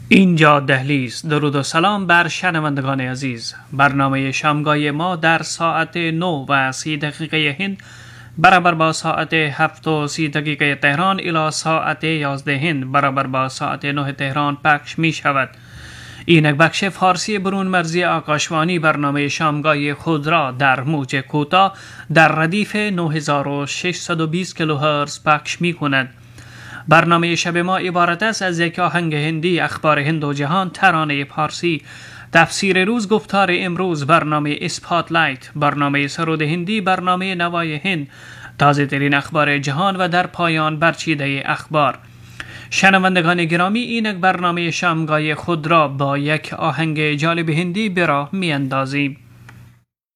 اینجا دهلیز. درود و سلام بر شنوندگان عزیز. برنامه شامگاه ما در ساعت 9:30 هند برابر با ساعت 7:30 تهران الی ساعت 11 هند برابر با ساعت 9 تهران پخش می شود. اینک بخش فارسی برون مرزی آکاشوانی برنامه شامگاه خود را در موج کوتاه در ردیف 9620 کیلوهرتز پخش می کند. برنامه شب ما عبارت است از یک آهنگ هندی، اخبار هند و جهان، ترانه پارسی، تفسیر روز، گفتار امروز، برنامه اسپاتلایت، برنامه سرود هندی، برنامه نوای هند، تازه ترین اخبار جهان و در پایان برچیده اخبار. شنوندگان گرامی، اینک برنامه شامگاه خود را با یک آهنگ جالب هندی به راه می اندازیم.